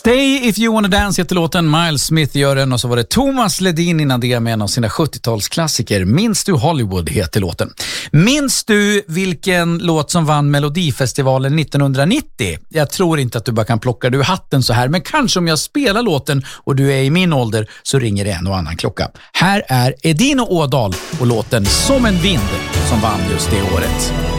Stay if you wanna dance heter låten, Miles Smith gör den, och så var det Thomas Ledin innan det med en av sina 70-talsklassiker. Minns du Hollywood heter låten. Minns du vilken låt som vann Melodifestivalen 1990? Jag tror inte att du bara kan plocka du hatten så här, men kanske om jag spelar låten och du är i min ålder så ringer det en och annan klocka. Här är Edin och Ådahl och låten Som en vind som vann just det året.